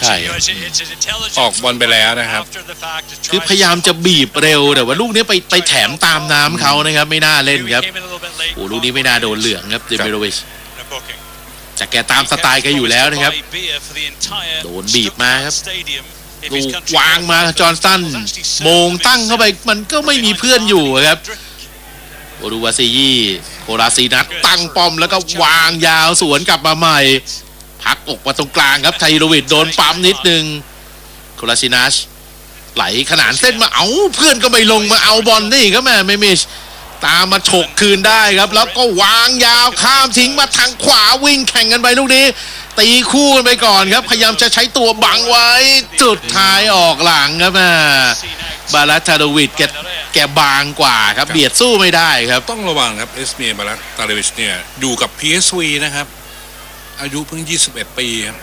ใช่ออกบอลไปแล้วนะครับคือพยายามจะบีบเร็วแต่ว่าลูกนี้ไปแถมตามน้ำเขานะครับไม่น่าเล่นครับโอ้ลูกนี้ไม่น่าโดนเหลืองครับเดมิโรวิชจากแกตามสไตล์แกอยู่แล้วนะครับโดนบีบมาครับลูกวางมาจอห์นสันโมงตั้งเข้าไปมันก็ไม่มีเพื่อนอยู่ครับโอดูวาซียี่โคลาซีนัทตั้งป้อมแล้วก็วางยาวสวนกลับมาใหม่พักอกมาตรงกลางครับไทโรวิชโดนปั๊มนิดนึงโคลาซีนัทไหลขนานเส้นมาเอาเพื่อนก็ไม่ลงมาเอาบอลนี่ครับแม่ไม่มิชตามมาฉกคืนได้ครับแล้วก็วางยาวข้ามทิ้งมาทางขวาวิ่งแข่งกันไปลูกนี้ตีคู่กันไปก่อนครับพยายามจะใช้ตัวบังไว้จุดท้ายออกหลังครับบาลัตตาโดวิชแกบางกว่าครับเบียดสู้ไม่ได้ครับต้องระวังครับเอสเมียบาลัตตาโดวิชเนี่ยอยู่กับ PSV นะครับอายุเพิ่ง21 ปีครับ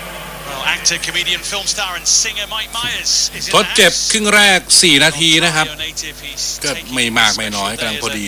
ทดเจ็บครึ่งแรก4 นาทีนะครับก็ไม่มากไม่น้อยกำลังพอดี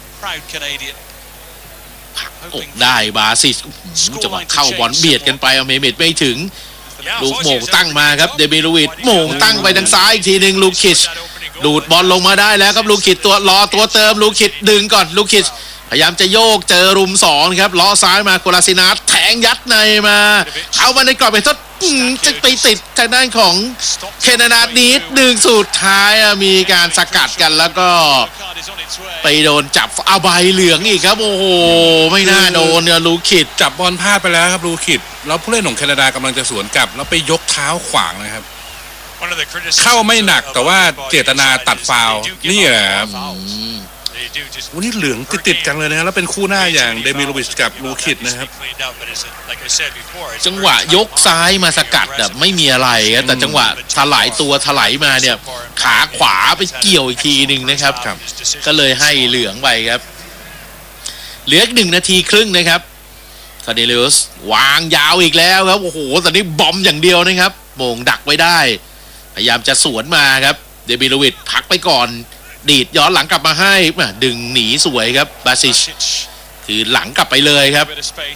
อกได้บาซิสจะมาเข้าบอลเบียดกันไปเอาเมเมดไม่ถึงลูกโมงตั้งมาครับเดมิโรวิชโมงตั้งไปทางซ้ายอีกทีหนึ่งลูคิชดูดบอลลงมาได้แล้วครับลูคิชตัวเติมลูคิชดึงก่อนลูคิชพยายามจะโยกเจอรุม2ครับล้อซ้ายมาโคลาซินัสแทงยัดในมาเอามาในกรอบไปทดจะไปติดทางด้านของเคนนาดนิดดึงสุดท้ายมีการสกัดกันแล้วก็ไปโดนจับเอาใบเหลืองอีกครับโอ้โหไม่น่าโดนเนี่ยลูคิดจับบอลพลาดไปแล้วครับลูคิดแล้วผู้เล่นของแคนาดากำลังจะสวนกลับแล้วไปยกเท้าขวางนะครับเข้าไม่หนักแต่ว่าเจตนาตัดฟาวล์นี่แหละครับวันนี้เหลืองติดกันเลยนะแล้วเป็นคู่หน้าอย่างเดมิโรวิชกับลูคิดนะครับจังหวะยกซ้ายมาสกัดแบบไม่มีอะไรแต่จังหวะถลายตัวถลายมาเนี่ยขาขวาไปเกี่ยวอีกทีหนึ่งนะครับก็เลยให้เหลืองไปครับเหลือ1 นาทีครึ่งนะครับคาเดเลอุสวางยาวอีกแล้วครับโอ้โหตอนนี้บอมอย่างเดียวนะครับโมงดักไว้ได้พยายามจะสวนมาครับเดมิโรวิชพักไปก่อนดีดย้อนหลังกลับมาให้ดึงหนีสวยครับบาซิชคือหลังกลับไปเลยครับ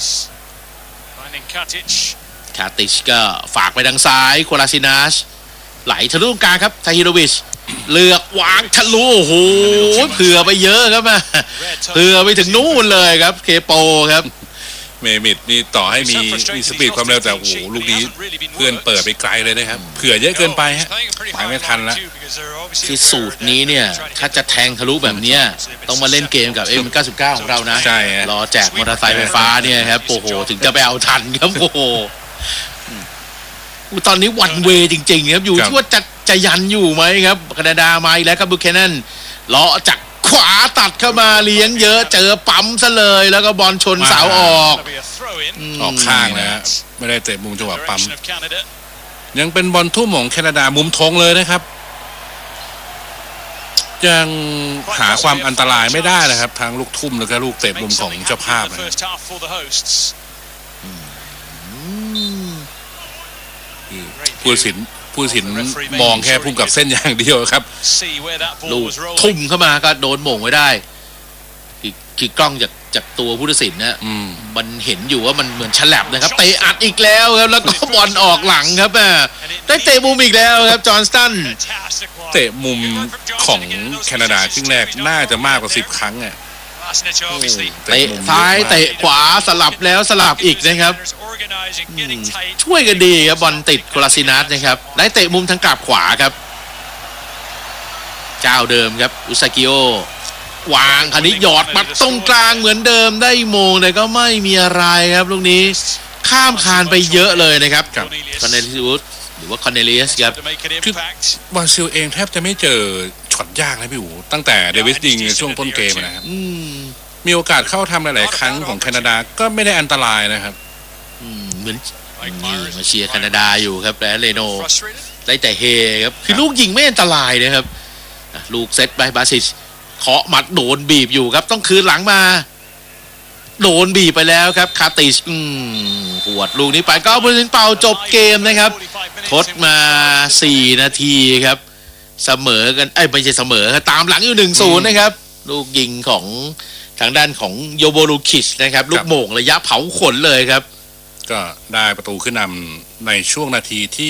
คาติชก็ฝากไปทางซ้ายโคลาซินัสไหลทะลุตรงกลางครับไทฮิโรวิชเลือกวางทะลุโอ้โหเผื่อไปเยอะครับเผื่อไปถึงนู่นเลยครับเคโปครับเมมิดนี่ต่อให้มีสปีดความเร็วแต่โอ้โหลูกนี้เพื่อนเปิดไปไกลเลยนะครับเผื่อเยอะเกินไปฮะหมายไม่ทันแล้วคือสูตรนี้เนี่ยถ้าจะแทงทะลุแบบนี้ต้องมาเล่นเกมกับM99ของเรานะใช่รอแจกมอเตอร์ไซค์ไฟฟ้าเนี่ยครับโอ้โหถึงจะไปเอาทันครับโอ้โหตอนนี้วันเวจริงๆครับอยู่ที่ว่าจะยันอยู่ไหมครับแคนาดามาอีกแล้วครับบุคเคนันล้อจากขวาตัดเข้ามาเลี้ยงเยอะเจอปั๊มซะเลยแล้วก็บอลชนเสาออกข้างนะไม่ได้เตะมุมจังหวะปั๊มยังเป็นบอลทุ่มของแคนาดามุมธงเลยนะครับยังหาความอันตรายไม่ได้นะครับทางลูกทุ่มแล้วก็ลูกเตะมุมของเจ้าภาพผู้สินมองแค่พุ่งกับเส้นอย่างเดียวครับลูกทุ่มเข้ามาก็โดนโหม่งไว้ได้คือกล้องจากตัวผู้ตัดสินนะมันเห็นอยู่ว่ามันเหมือนฉลับนะครับเตะอัดอีกแล้วครับแล้วก็บอลออกหลังครับได้เตะมุมอีกแล้วครับจอห์นสตันเตะมุมของแคนาดาครึ่งแรกน่าจะมากกว่า10 ครั้งเตะซ้ายเตะขวาสลับแล้วสลับอีกนะครับช่วยกันดีครับบอลติดโคลาซินัสนะครับได้เตะมุมทางกลับขวาครับเจ้าเดิมครับอุซากิโอวางคันนี้หยอดมาตรงกลางเหมือนเดิมได้โมงแต่ก็ไม่มีอะไรครับลูกนี้ข้ามคานไปเยอะเลยนะครับกับคอนเนลิอุสหรือว่าคอนเนลิอุสครับคือบราซิลเองแทบจะไม่เจอช็อตยากนะพี่อู๋ตั้งแต่เดวิสยิงในช่วงต้นเกมนะครับมีโอกาสเข้าทำหลายๆครั้งของแคนาดาก็ไม่ได้อันตรายนะครับเหมือนนี่มาเชียร์แคนาดาอยู่ครับและเรโนได้แต่เฮครับคือลูกยิงไม่อันตรายนะครับลูกเซตไปบาซิชเคาะหมัดโดนบีบอยู่ครับต้องคืนหลังมาโดนบีบไปแล้วครับคาติชหวดลูกนี้ไปก็ผู้ตัดสินเป่าจบเกมนะครับทดมา4 นาทีครับเสมอกันไม่ใช่เสมอครับตามหลังอยู่ 1-0 นะครับลูกยิงของทางด้านของโยโบลูคิชนะครับลูกโมงระยะเผาขนเลยครับก็ได้ประตูขึ้นนำในช่วงนาทีที่